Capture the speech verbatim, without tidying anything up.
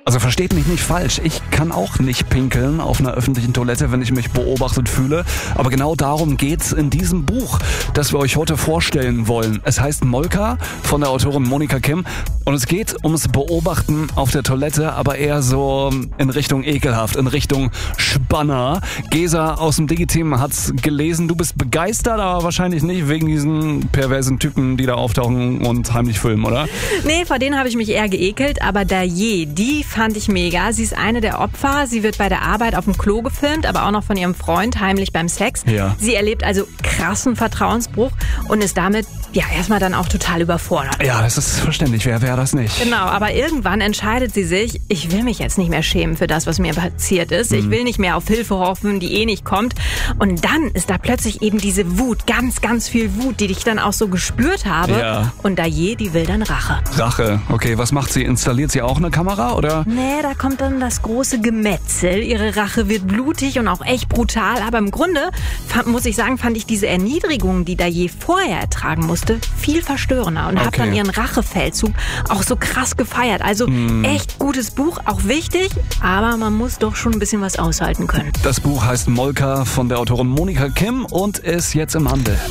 Also versteht mich nicht falsch, ich kann auch nicht pinkeln auf einer öffentlichen Toilette, wenn ich mich beobachtet fühle. Aber genau darum geht's in diesem Buch, das wir euch heute vorstellen wollen. Es heißt Molka von der Autorin Monika Kim und es geht ums Beobachten auf der Toilette, aber eher so in Richtung ekelhaft, in Richtung Spanner. Gesa aus dem Digi-Team hat's gelesen. Du bist begeistert, aber wahrscheinlich nicht wegen diesen perversen Typen, die da auftauchen und heimlich filmen, oder? Nee, vor denen habe ich mich eher geekelt, aber Daye, die fand ich mega. Sie ist eine der Opfer. Sie wird bei der Arbeit auf dem Klo gefilmt, aber auch noch von ihrem Freund heimlich beim Sex. Ja. Sie erlebt also krassen Vertrauensbruch und ist damit ja erstmal dann auch total überfordert. Ja, das ist verständlich. Wer wäre das nicht? Genau, aber irgendwann entscheidet sie sich, ich will mich jetzt nicht mehr schämen für das, was mir passiert ist. Mhm. Ich will nicht mehr auf Hilfe hoffen, die eh nicht kommt. Und dann ist da plötzlich eben diese Wut, ganz, ganz viel Wut, die ich dann auch so gespürt habe. Ja. Und Daye, die will dann Rache. Rache. Okay, was macht sie? Installiert sie auch eine Kamera, oder? Nee, da kommt dann das große Gemetzel. Ihre Rache wird blutig und auch echt brutal. Aber im Grunde, fand, muss ich sagen, fand ich diese Erniedrigung, die Daye vorher ertragen musste, viel verstörender. Und okay. habe dann ihren Rachefeldzug auch so krass gefeiert. Also mm. echt gutes Buch, auch wichtig. Aber man muss doch schon ein bisschen was aushalten können. Das Buch heißt Molka von der Autorin Monika Kim und ist jetzt im Handel.